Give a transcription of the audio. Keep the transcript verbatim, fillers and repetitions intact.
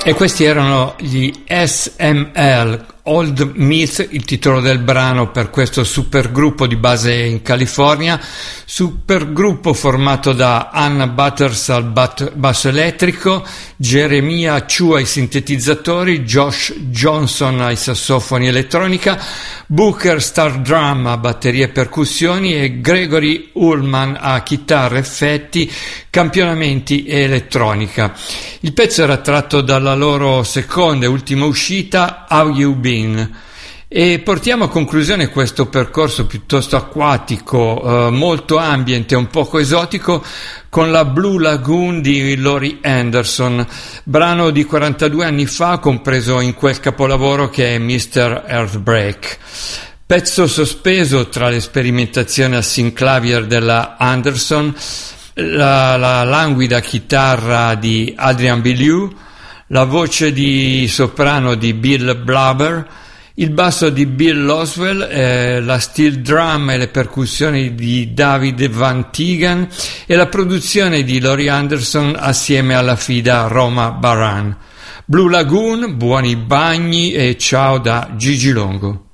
E questi erano gli S M L, Old Myth, il titolo del brano per questo supergruppo di base in California, supergruppo formato da Anna Butters al bat- basso elettrico, Jeremiah Chu ai sintetizzatori, Josh Johnson ai sassofoni elettronica, Booker Star Drum a batterie e percussioni e Gregory Ullman a chitarre, effetti, campionamenti e elettronica. Il pezzo era tratto dalla loro seconda e ultima uscita, How You Been? E portiamo a conclusione questo percorso piuttosto acquatico, eh, molto ambient e un poco esotico, con la Blue Lagoon di Laurie Anderson, brano di quarantadue anni fa compreso in quel capolavoro che è mister Earthbreak. Pezzo sospeso tra le sperimentazioni al synclavier della Anderson, la, la languida chitarra di Adrian Belew, la voce di soprano di Bill Blubber, il basso di Bill Loswell, eh, la steel drum e le percussioni di David Van Tegan e la produzione di Laurie Anderson assieme alla fida Roma Baran. Blue Lagoon, buoni bagni e ciao da Gigi Longo.